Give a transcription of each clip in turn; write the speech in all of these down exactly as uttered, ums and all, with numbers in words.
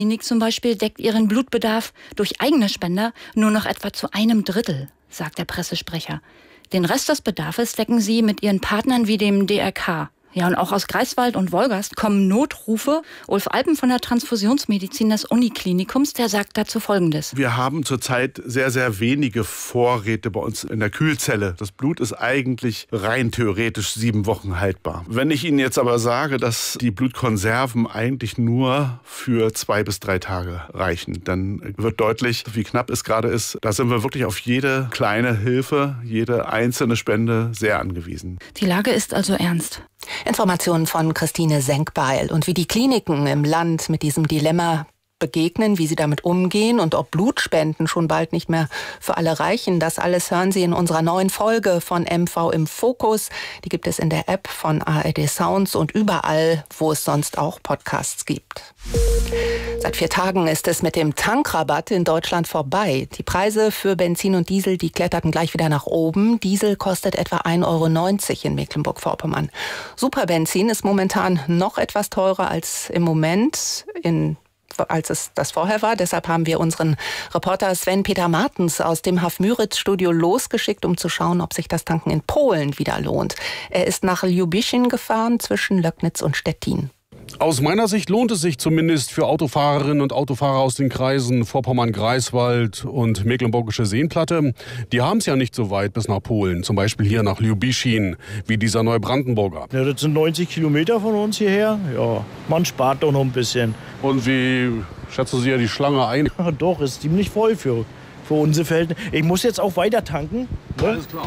Die Klinik zum Beispiel deckt ihren Blutbedarf durch eigene Spender nur noch etwa zu einem Drittel, sagt der Pressesprecher. Den Rest des Bedarfs decken sie mit ihren Partnern wie dem D R K. Ja, und auch aus Greifswald und Wolgast kommen Notrufe. Ulf Alpen von der Transfusionsmedizin des Uniklinikums, der sagt dazu Folgendes. Wir haben zurzeit sehr, sehr wenige Vorräte bei uns in der Kühlzelle. Das Blut ist eigentlich rein theoretisch sieben Wochen haltbar. Wenn ich Ihnen jetzt aber sage, dass die Blutkonserven eigentlich nur für zwei bis drei Tage reichen, dann wird deutlich, wie knapp es gerade ist. Da sind wir wirklich auf jede kleine Hilfe, jede einzelne Spende sehr angewiesen. Die Lage ist also ernst. Informationen von Christine Senkbeil und wie die Kliniken im Land mit diesem Dilemma begegnen, wie sie damit umgehen und ob Blutspenden schon bald nicht mehr für alle reichen. Das alles hören Sie in unserer neuen Folge von M V im Fokus. Die gibt es in der App von A R D Sounds und überall, wo es sonst auch Podcasts gibt. Seit vier Tagen ist es mit dem Tankrabatt in Deutschland vorbei. Die Preise für Benzin und Diesel, die kletterten gleich wieder nach oben. Diesel kostet etwa ein Euro neunzig in Mecklenburg-Vorpommern. Superbenzin ist momentan noch etwas teurer als im Moment in als es das vorher war. Deshalb haben wir unseren Reporter Sven-Peter Martens aus dem Hafmyritz-Studio losgeschickt, um zu schauen, ob sich das Tanken in Polen wieder lohnt. Er ist nach Ljubiszyn gefahren, zwischen Löcknitz und Stettin. Aus meiner Sicht lohnt es sich zumindest für Autofahrerinnen und Autofahrer aus den Kreisen Vorpommern-Greifswald und Mecklenburgische Seenplatte. Die haben es ja nicht so weit bis nach Polen, zum Beispiel hier nach Ljubiszyn, wie dieser Neubrandenburger. Ja, das sind neunzig Kilometer von uns hierher. Ja, man spart doch noch ein bisschen. Und wie schätzen Sie ja die Schlange ein? Ja, doch, ist ziemlich voll für, für unsere Verhältnisse. Ich muss jetzt auch weiter tanken. Ne? Alles klar.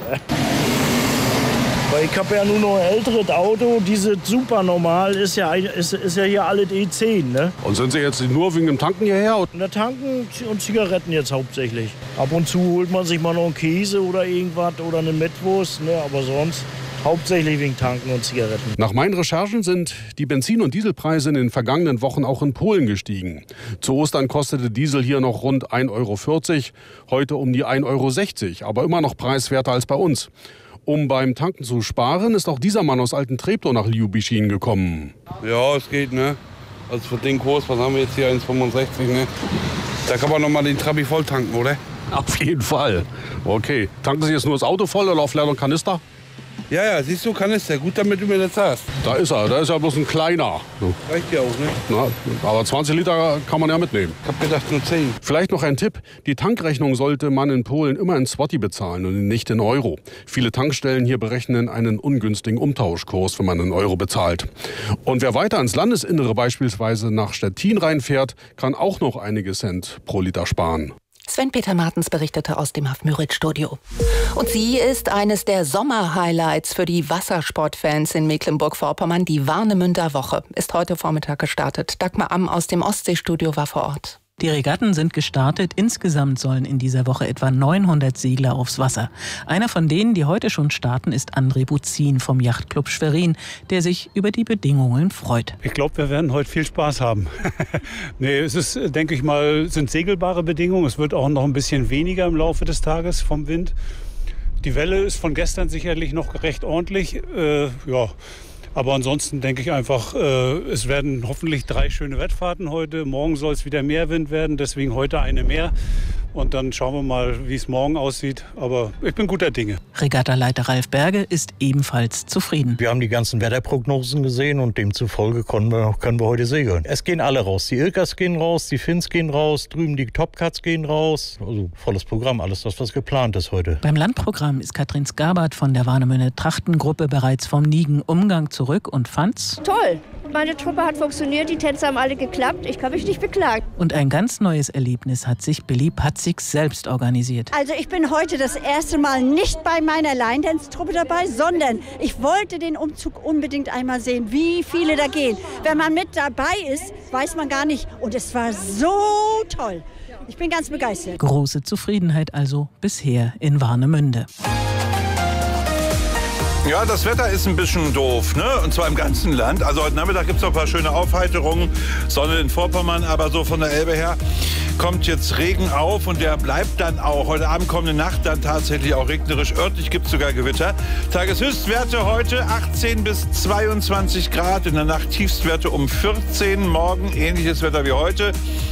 Weil ich habe ja nur noch ein älteres Auto, diese super normal ist ja, ist, ist ja hier alles E zehn. Ne? Und sind Sie jetzt nur wegen dem Tanken hierher? Und da tanken und Zigaretten jetzt hauptsächlich. Ab und zu holt man sich mal noch einen Käse oder irgendwas oder eine Mettwurst, ne? Aber sonst hauptsächlich wegen Tanken und Zigaretten. Nach meinen Recherchen sind die Benzin- und Dieselpreise in den vergangenen Wochen auch in Polen gestiegen. Zu Ostern kostete Diesel hier noch rund ein Euro vierzig, heute um die ein Euro sechzig, aber immer noch preiswerter als bei uns. Um beim Tanken zu sparen, ist auch dieser Mann aus Alten Treptow nach Ljubiszyn gekommen. Ja, es geht, ne? Also für den Kurs, was haben wir jetzt hier, eins fünfundsechzig, ne? Da kann man noch mal den Trabi voll tanken, oder? Auf jeden Fall. Okay. Tanken Sie jetzt nur das Auto voll oder auf leeren Kanister? Ja, ja, siehst du, Kanister. Gut, damit du mir das sagst. Da ist er. Da ist ja bloß ein kleiner. So. Reicht ja auch, ne? Na, aber zwanzig Liter kann man ja mitnehmen. Ich hab gedacht, nur zehn. Vielleicht noch ein Tipp. Die Tankrechnung sollte man in Polen immer in Zloty bezahlen und nicht in Euro. Viele Tankstellen hier berechnen einen ungünstigen Umtauschkurs, wenn man in Euro bezahlt. Und wer weiter ins Landesinnere, beispielsweise nach Stettin reinfährt, kann auch noch einige Cent pro Liter sparen. Sven-Peter Martens berichtete aus dem Hafmyritz-Studio. Und sie ist eines der Sommer-Highlights für die Wassersportfans in Mecklenburg-Vorpommern. Die Warnemünder Woche ist heute Vormittag gestartet. Dagmar Amm aus dem Ostsee-Studio war vor Ort. Die Regatten sind gestartet. Insgesamt sollen in dieser Woche etwa neunhundert Segler aufs Wasser. Einer von denen, die heute schon starten, ist André Buzin vom Yachtclub Schwerin, der sich über die Bedingungen freut. Ich glaube, wir werden heute viel Spaß haben. Nee, es ist, denke ich mal, sind segelbare Bedingungen. Es wird auch noch ein bisschen weniger im Laufe des Tages vom Wind. Die Welle ist von gestern sicherlich noch recht ordentlich. Äh, ja. Aber ansonsten denke ich einfach, äh, es werden hoffentlich drei schöne Wettfahrten heute. Morgen soll es wieder mehr Wind werden, deswegen heute eine mehr. Und dann schauen wir mal, wie es morgen aussieht. Aber ich bin guter Dinge. Regattaleiter Ralf Berge ist ebenfalls zufrieden. Wir haben die ganzen Wetterprognosen gesehen und demzufolge können wir, können wir heute segeln. Es gehen alle raus. Die Ilkas gehen raus, die Finns gehen raus, drüben die Topcats gehen raus. Also volles Programm, alles das, was geplant ist heute. Beim Landprogramm ist Katrin Skabert von der Warnemünder Trachtengruppe bereits vom Nigen Umgang zurück und fand's toll. Meine Truppe hat funktioniert, die Tänze haben alle geklappt. Ich kann mich nicht beklagen. Und ein ganz neues Erlebnis hat sich Billy Patzig selbst organisiert. Also ich bin heute das erste Mal nicht bei meiner Line-Dance-Truppe dabei, sondern ich wollte den Umzug unbedingt einmal sehen, wie viele da gehen. Wenn man mit dabei ist, weiß man gar nicht. Und es war so toll. Ich bin ganz begeistert. Große Zufriedenheit also bisher in Warnemünde. Ja, das Wetter ist ein bisschen doof, ne? Und zwar im ganzen Land. Also heute Nachmittag gibt es noch ein paar schöne Aufheiterungen. Sonne in Vorpommern, aber so von der Elbe her kommt jetzt Regen auf und der bleibt dann auch. Heute Abend, kommende Nacht dann tatsächlich auch regnerisch. Örtlich gibt es sogar Gewitter. Tageshöchstwerte heute achtzehn bis zweiundzwanzig Grad. In der Nacht Tiefstwerte um vierzehn. Morgen ähnliches Wetter wie heute.